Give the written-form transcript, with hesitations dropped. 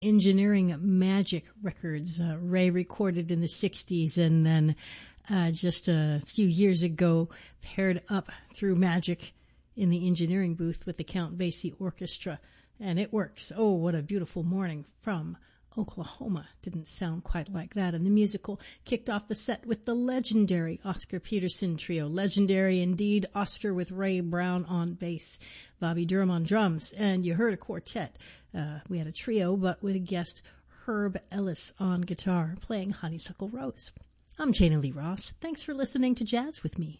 Engineering Magic records. Ray recorded in the 60s and then just a few years ago paired up through Magic in the engineering booth with the Count Basie Orchestra. And it works. Oh, what a beautiful morning from Oklahoma. Didn't sound quite like that. And the musical kicked off the set with the legendary Oscar Peterson Trio. Legendary indeed. Oscar with Ray Brown on bass, Bobby Durham on drums. And you heard a quartet. We had a trio, but with guest Herb Ellis on guitar, playing Honeysuckle Rose. I'm Jana Lee Ross. Thanks for listening to Jazz with Me.